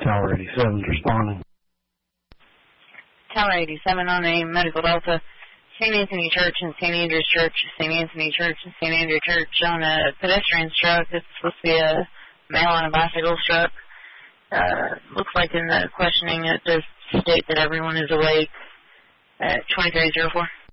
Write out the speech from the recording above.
Tower 87 is responding. Tower 87 on a medical Delta. St. Anthony Church and St. Andrew's Church, St. Anthony Church and St. Andrew Church on a pedestrian truck. It's supposed to be a male on a bicycle truck. Looks like in the questioning it does state that everyone is awake at 2304.